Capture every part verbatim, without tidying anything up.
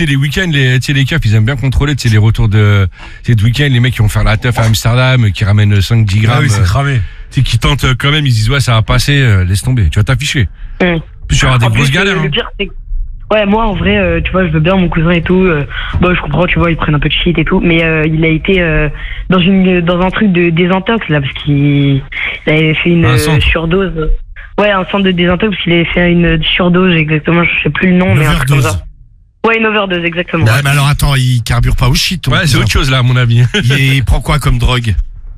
sais, les week-ends, les, tu sais, les keufs, ils aiment bien contrôler, tu sais, les retours de, tu sais, de week-end, les mecs qui vont faire la teuf à Amsterdam, qui ramènent cinq dix grammes. Ah oui, c'est cramé. Tu sais, qui tentent quand même, ils disent, ouais, ça va passer, euh, laisse tomber. Tu vas t'afficher. Hum. Puis tu vas avoir des En grosses plus, galères. Le Hein. pire, c'est que- ouais, moi, en vrai, euh, tu vois, je veux bien mon cousin et tout. Euh, bah, je comprends, tu vois, ils prennent un peu de shit et tout. Mais euh, il a été euh, dans une dans un truc de désintox, là, parce qu'il il avait fait une Un euh, centre. surdose. Ouais, un centre de désintox, parce qu'il avait fait une surdose, exactement, je sais plus le nom, Une mais un truc comme overdose. ça. Ouais, une overdose, exactement. Ouais, mais alors attends, il carbure pas au shit. ton Ouais, c'est cousin. autre chose, là, à mon avis. Il, est- il prend quoi comme drogue?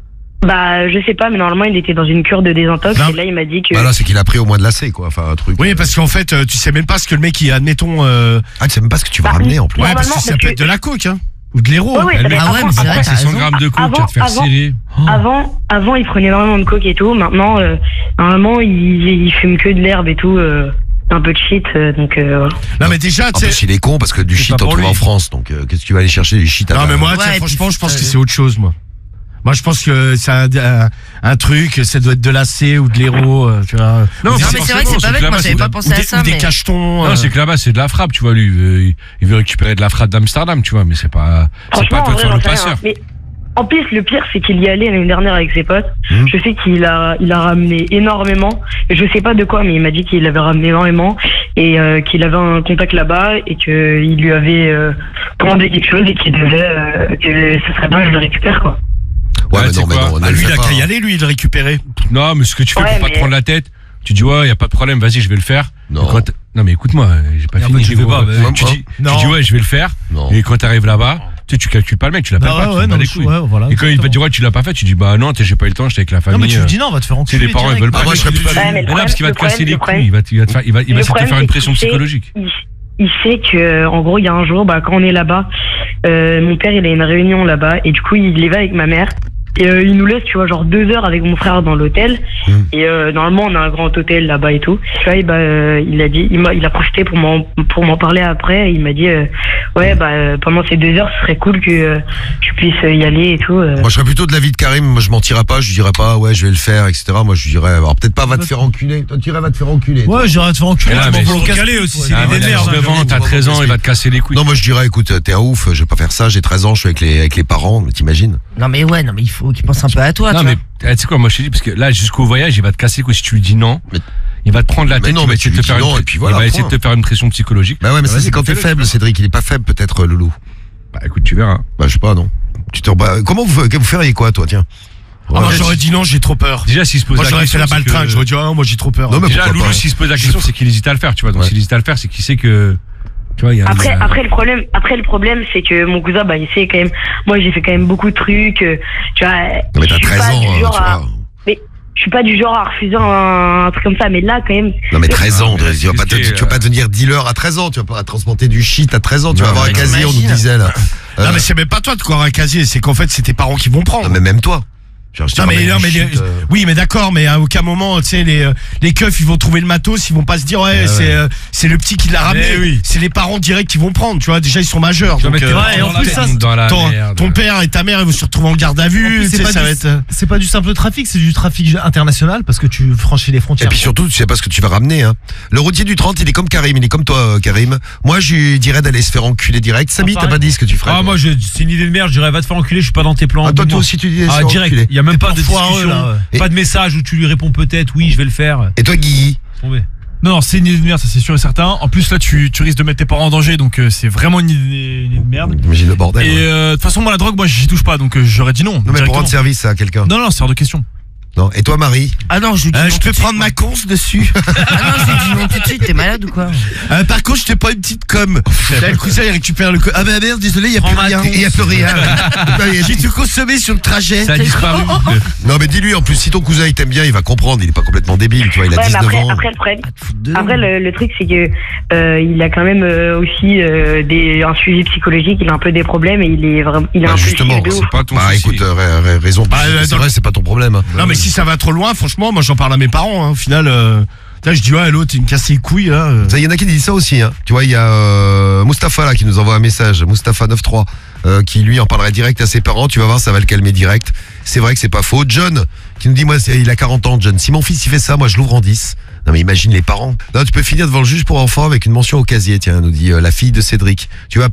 Bah, je sais pas, mais normalement, il était dans une cure de désintox, Non. et là, il m'a dit que... Bah là, c'est qu'il a pris au moins de lacet, quoi. Enfin, un truc. Oui, parce qu'en fait, euh, tu sais même pas ce que le mec, il admettons. Euh... Ah, tu sais même pas ce que tu vas Bah, ramener en plus. Ouais, parce Normalement, que ça parce peut que- être de la coke, hein. Ou de l'héros. Ouais, ouais, hein. ça va être- Ah ouais, mais c'est vrai, Après, c'est t'as cent raison. grammes de coke, tu vas te faire Avant- serrer. Avant, avant, il prenait énormément de coke et tout. Maintenant, euh, normalement, il, il fume que de l'herbe et tout. Euh, un peu de shit, euh, donc euh, voilà. Non, mais déjà, En tu sais. plus, il est con parce que du C'est shit, pas on pour trouve lui. en France. Donc, euh, qu'est-ce que tu vas aller chercher du shit à Non, la- mais moi, tu sais, Ouais, et franchement, puis, je pense euh, que c'est autre chose, moi. Moi, je pense que c'est un, un, un truc, ça doit être de l'A C ou de l'héros, euh, tu vois. Non, Ou des- Non, mais c'est vrai que c'est pas bête, moi j'avais pas pensé ou à des, ça. ou des mais- cachetons. Non, euh, c'est que là-bas, c'est de la frappe, tu vois, lui. Il veut, il veut récupérer de la frappe d'Amsterdam, tu vois, mais c'est pas, c'est pas Franchement, à en toi de vrai, faire j'en le sais rien. passeur. Mais en plus, le pire, c'est qu'il y allait l'année dernière avec ses potes. Mhm. Je sais qu'il a, il a ramené énormément. Je sais pas de quoi, mais il m'a dit qu'il avait ramené énormément et euh, qu'il avait un contact là-bas et qu'il lui avait euh, commandé quelque chose et qu'il devait, euh, que ce serait bien que je le récupère, quoi. Ouais, Ouais, mais tu non, sais mais quoi non, ne Ah, le lui, fais il a pas, qu'à y hein. aller, lui, il le récupérer. Non, mais ce que tu fais Ouais, pour pas te mais- prendre la tête, tu dis, ouais, y a pas de problème, vas-y, je vais le faire. Non. Et quand t'- non, mais écoute-moi, j'ai pas Et fini. après, tu j'ai fais gros. pas, bah, tu, moi, dis, non. tu dis, ouais, je vais le faire. Non. Et quand t'arrives là-bas, tu sais, tu calcules pas le mec, tu l'appelles Bah pas, ouais, tu ouais, t'en bats non, les je- couilles. ouais, voilà, Et quand il va te exactement. dire, ouais, tu l'as pas fait, tu dis, bah non, t'es- j'ai pas eu le temps, j'étais avec la Non, famille. mais tu euh, lui dis non, on va te faire C'est enculer. les parents, ils direct. veulent pas. Ah, moi, le je serais mec, plus- il- Ouais, mais le Mais non, parce qu'il va te problème, casser les le couilles, problème, il va, te- il va te faire, il va, il va Le essayer de te problème, faire une c'est pression qu'il sait- psychologique. Il, il sait que, en gros, il y a un jour, bah, quand on est là-bas, euh, mon père, il a une réunion là-bas, et du coup, il y va avec ma mère. Et euh, il nous laisse, tu vois, genre deux heures avec mon frère dans l'hôtel. Mmh. Et euh, normalement, on a un grand hôtel là-bas et tout. Tu vois, et bah, euh, il a dit, il m'a, il a profité pour m'en, pour m'en parler après. Et il m'a dit, euh, ouais, bah, euh, pendant ces deux heures, ce serait cool que euh, tu puisses y aller et tout. euh. Moi, je serais plutôt de l'avis de Karim. Moi, je mentirais pas. Je lui dirais pas, ouais, je vais le faire, et cetera. Moi, je lui dirais, alors peut-être pas, va te faire enculer. Toi, tu dirais, va te faire enculer. Ouais, j'aurais te faire enculer. Mais là, tu mais- m'envoies au Calé casse- aussi, Ouais, c'est Ah, des mais merdes, t'as hein, dix-neuf ans, t'as treize ans, il va te casser les couilles. Non, moi, je dirais, écoute, t'es un ouf. Je vais pas faire ça. J'ai treize ans. Je suis avec les, avec les parents. Mais t'imagines? Non, mais ouais, non, mais il faut qu'il pense un peu à toi, Non, tu mais vois. eh, tu sais quoi, moi je te dis, parce que là, jusqu'au voyage, il va te casser les couilles. Si tu lui dis non, Mais- il va te prendre la Mais tête, non, il va mais essayer tu de lui te faire dis une non, pré- et puis voilà, il va essayer de point. te faire une pression psychologique. Bah ouais, mais ça, Vas-y, c'est quand t'es fais-le, faible, Cédric. Il est pas faible, peut-être, Loulou. Bah écoute, tu verras. Bah, je sais pas, non. Tu te rebats- Comment vous, vous feriez quoi, toi, tiens? Ah, moi, j'aurais dit non, j'ai trop peur. Déjà, s'il se pose Moi, la j'aurais fait question. la c'est baltringue. que- J'aurais dit, ah, moi, j'ai trop peur. Non, mais Déjà, pourquoi Loulou, pas s'il se pose la question, c'est qu'il hésite à le faire, tu vois. Donc Ouais. s'il hésite à le faire, c'est qu'il sait que. Tu vois, il y a. Après, il y a- après le problème, après le problème, c'est que mon cousin, bah, il sait quand même. Moi, j'ai fait quand même beaucoup de trucs. euh, Tu vois. Non, mais je t'as suis treize pas ans, du hein, genre tu à- vois. Je suis pas du genre à refuser un, un truc comme ça, mais là, quand même. Non, mais treize ans, mais là, tu vas pas, te- c'est risqué, tu vas pas devenir dealer à treize ans, tu vas pas transporter du shit à treize ans, tu Non, vas avoir un mais casier, on nous t'imagines. disait là. Non, Euh, mais c'est même pas toi de quoi un casier, c'est qu'en fait, c'est tes parents qui vont prendre. non, mais même toi. Genre, je te Non mais ramène non du mais shit, les- euh, oui mais d'accord mais à aucun moment tu sais les euh, les keufs ils vont trouver le matos, ils vont pas se dire ouais, Ouais, c'est ouais. euh, c'est le petit qui l'a ramené, Mais oui. c'est les parents directs qui vont prendre, tu vois, déjà ils sont majeurs Tu vas donc mettre tes euh, parents ouais, et en dans plus, la ça, merde, dans la ton, merde. ton père et ta mère ils vont se retrouver en garde à En vue, plus, tu c'est sais, pas ça du- va être euh, C'est pas du simple trafic, c'est du trafic international parce que tu franchis les Et frontières. puis surtout, tu sais pas ce que tu vas ramener. Hein. Le routier du trente, il est comme Karim, il est comme toi, euh, Karim. Moi, je lui dirais d'aller se faire enculer direct. Samy, t'as pareil. pas dit ce que tu ferais. Ah, toi. moi, je- c'est une idée de merde, je dirais, va te faire enculer, je suis pas dans tes plans. Ah, toi, dis-moi. toi aussi, tu dis d'aller se Ah, faire direct, enculer. il y a même pas de T'es foireux, discussion, là, ouais. pas de message où tu lui réponds peut-être, oui, je vais le faire. Et toi, Guigui? Tombez. Non, non, c'est une idée de merde, ça c'est sûr et certain. En plus, là, tu, tu risques de mettre tes parents en danger, donc euh, c'est vraiment une idée, une idée de merde. Imagine le bordel. Et ouais. euh, de toute façon, moi, la drogue, moi, j'y touche pas, donc euh, j'aurais dit non. Non, mais pour directement. rendre service à quelqu'un. Non, non, c'est hors de question. Non. Et toi, Marie? Ah non, je lui dis euh, non je tout peux de suite, prendre moi. ma conce dessus. Ah non, je lui dis non tout de suite, t'es malade ou quoi? Euh, par contre, je t'ai pas une petite com. Là, le cousin il récupère le co- ah bah merde, désolé, il y a plus Prends ma rien. conce. Il y a plus rien. J'ai tout consommé sur le trajet. Ça a disparu. Non, mais dis-lui, en plus, si ton cousin, il t'aime bien, il va comprendre. Il est pas complètement débile, tu vois, il a Ouais, mais dix-neuf après, ans. après le problème. Ah, te foutre de Après, le, le truc, c'est que euh, il a quand même euh, aussi euh, des, un suivi psychologique. Il a un peu des problèmes et il est vraiment, il est Bah, un peu justement, de ouf. C'est pas ton Bah, souci. écoute, euh, ra- ra- raison. Bah, euh, c'est dans vrai, c'est pas ton problème. hein. Non mais si ça va trop loin, franchement, moi j'en parle à mes parents. Hein. Au final, euh, là, je dis ouais, l'autre il me casse les couilles là. euh. Il y en a qui disent ça aussi. Hein. Tu vois, il y a euh, Mustapha là qui nous envoie un message, Mustapha neuf trois, euh, qui lui en parlerait direct à ses parents. Tu vas voir, ça va le calmer direct. C'est vrai que c'est pas faux. John qui nous dit moi, c'est- il a quarante ans. John, si mon fils il fait ça, moi je l'ouvre en dix. Non mais imagine les parents. Non, tu peux finir devant le juge pour enfants avec une mention au casier. Tiens, nous dit euh, la fille de Cédric. Tu vas